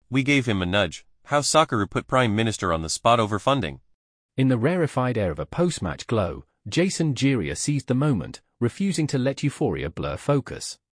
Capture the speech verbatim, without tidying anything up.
We gave him a nudge. How Socceroo put Prime Minister on the spot over funding. In the rarefied air of a post-match glow, Jason Geria seized the moment, refusing to let euphoria blur focus.